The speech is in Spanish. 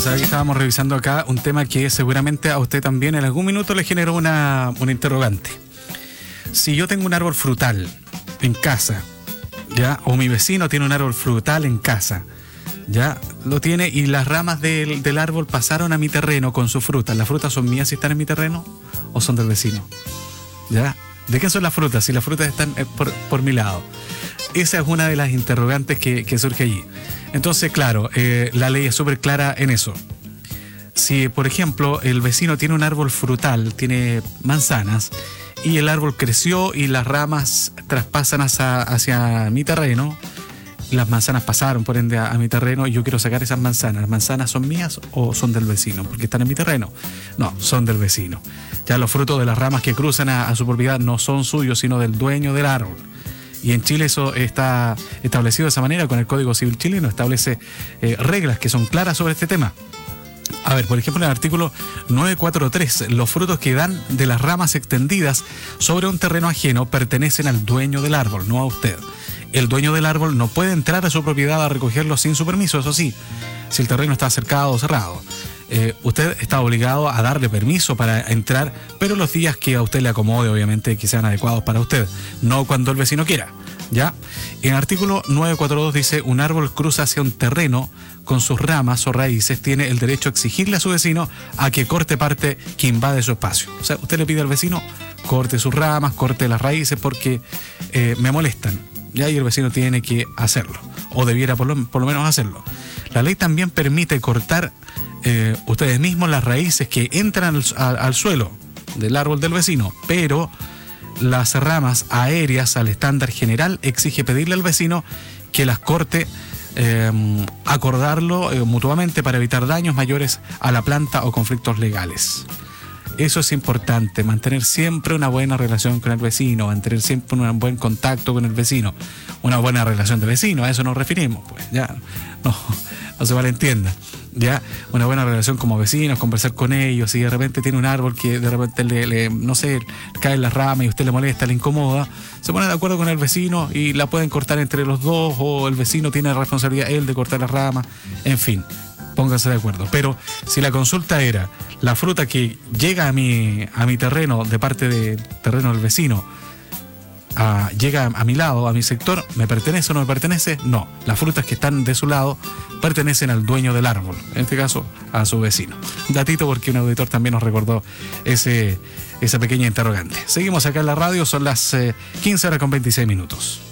Sabe que estábamos revisando acá un tema que seguramente a usted también en algún minuto le generó una interrogante. Si yo tengo un árbol frutal en casa, ¿ya? O mi vecino tiene un árbol frutal en casa, ¿ya? Lo tiene y las ramas del árbol pasaron a mi terreno con sus frutas. ¿Las frutas son mías si están en mi terreno o son del vecino? ¿Ya? ¿De qué son las frutas? Si las frutas están por mi lado. Esa es una de las interrogantes que surge allí. Entonces, claro, la ley es súper clara en eso. Si, por ejemplo, el vecino tiene un árbol frutal, tiene manzanas, y el árbol creció y las ramas traspasan hacia mi terreno, las manzanas pasaron, por ende, a mi terreno, y yo quiero sacar esas manzanas. ¿Las manzanas son mías o son del vecino? Porque están en mi terreno. No, son del vecino. Ya los frutos de las ramas que cruzan a su propiedad no son suyos, sino del dueño del árbol. Y en Chile eso está establecido de esa manera, con el Código Civil chileno establece reglas que son claras sobre este tema. A ver, por ejemplo, en el artículo 943, los frutos que dan de las ramas extendidas sobre un terreno ajeno pertenecen al dueño del árbol, no a usted. El dueño del árbol no puede entrar a su propiedad a recogerlo sin su permiso, eso sí, si el terreno está cercado o cerrado. Usted está obligado a darle permiso para entrar, pero los días que a usted le acomode, obviamente, que sean adecuados para usted, no cuando el vecino quiera, ¿ya? En el artículo 942 dice: un árbol cruza hacia un terreno con sus ramas o raíces, tiene el derecho a exigirle a su vecino a que corte parte que invade su espacio. O sea, usted le pide al vecino, corte sus ramas, corte las raíces porque me molestan, ¿ya? Y el vecino tiene que hacerlo, o debiera por lo menos hacerlo. La ley también permite cortar ustedes mismos las raíces que entran al suelo del árbol del vecino, pero las ramas aéreas al estándar general exige pedirle al vecino que las corte, acordarlo mutuamente para evitar daños mayores a la planta o conflictos legales. Eso es importante, mantener siempre una buena relación con el vecino, mantener siempre un buen contacto con el vecino, una buena relación de vecino, a eso nos referimos, pues ya, no se malentienda. Ya, una buena relación como vecinos, conversar con ellos. Si de repente tiene un árbol que de repente no sé, cae en la rama y usted le molesta, le incomoda, se pone de acuerdo con el vecino y la pueden cortar entre los dos, o el vecino tiene la responsabilidad él de cortar la rama, en fin, pónganse de acuerdo. Pero si la consulta era la fruta que llega a mi terreno de parte del terreno del vecino, llega a mi lado, a mi sector, ¿me pertenece o no me pertenece? No, las frutas que están de su lado pertenecen al dueño del árbol, en este caso a su vecino. Un datito porque un auditor también nos recordó esa pequeña interrogante. Seguimos acá en la radio, son las 15:26.